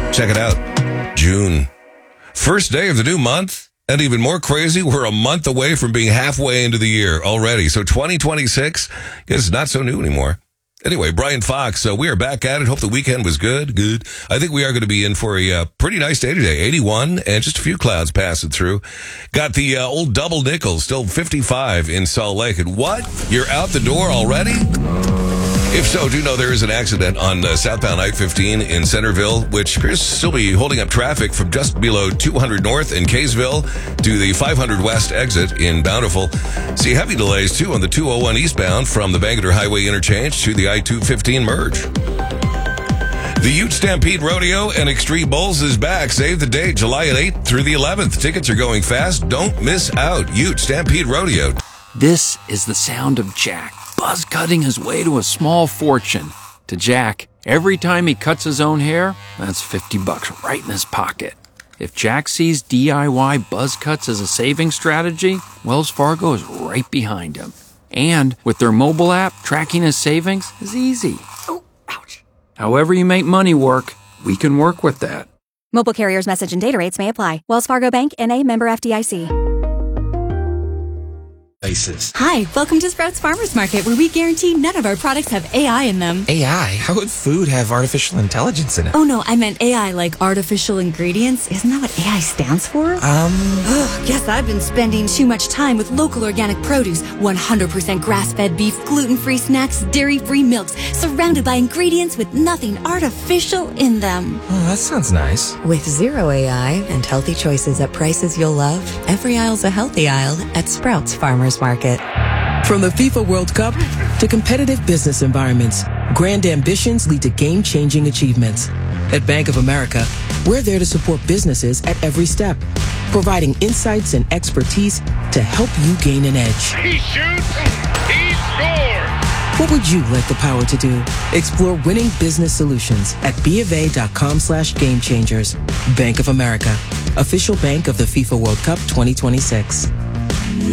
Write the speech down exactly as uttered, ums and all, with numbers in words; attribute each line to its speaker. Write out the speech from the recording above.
Speaker 1: Check it out. June. First day of the new month. And even more crazy, we're a month away from being halfway into the year already. So twenty twenty-six is not so new anymore. Anyway, Brian Fox, so we are back at it. Hope the weekend was good. Good. I think we are going to be in for a uh, pretty nice day today. eighty-one and just a few clouds passing through. Got the uh, old double nickel, still fifty-five in Salt Lake. And what? You're out the door already? If so, do know there is an accident on uh, southbound I fifteen in Centerville, which appears to still be holding up traffic from just below two hundred North in Kaysville to the five hundred West exit in Bountiful. See heavy delays, too, on the two oh one eastbound from the Bangerter Highway interchange to the I two fifteen merge. The Ute Stampede Rodeo and Extreme Bulls is back. Save the date, July eighth through the eleventh. Tickets are going fast. Don't miss out. Ute Stampede Rodeo.
Speaker 2: This is the sound of Jack, buzz cutting his way to a small fortune. To Jack, every time he cuts his own hair, that's fifty bucks right in his pocket. If Jack sees D I Y buzz cuts as a saving strategy, Wells Fargo is right behind him. And with their mobile app, tracking his savings is easy.
Speaker 3: Oh, ouch.
Speaker 2: However you make money work, we can work with that.
Speaker 4: Mobile carriers' message and data rates may apply. Wells Fargo Bank, N A, member F D I C.
Speaker 5: Hi, welcome to Sprouts Farmers Market, where we guarantee none of our products have A I in them.
Speaker 6: A I? How would food have artificial intelligence in it?
Speaker 5: Oh no, I meant A I like artificial ingredients. Isn't that what A I stands for?
Speaker 6: Um...
Speaker 5: Ugh, guess I've been spending too much time with local organic produce, one hundred percent grass-fed beef, gluten-free snacks, dairy-free milks, surrounded by ingredients with nothing artificial in them.
Speaker 6: Oh, that sounds nice.
Speaker 7: With zero A I and healthy choices at prices you'll love, every aisle's a healthy aisle at Sprouts Farmers Market.
Speaker 8: From the FIFA World Cup to competitive business environments, grand ambitions lead to game-changing achievements. At Bank of America, we're there to support businesses at every step, providing insights and expertise to help you gain an edge.
Speaker 9: He shoots, he scores!
Speaker 8: What would you like the power to do? Explore winning business solutions at bofa.com slash game changers. Bank of America, official bank of the FIFA World Cup twenty twenty-six.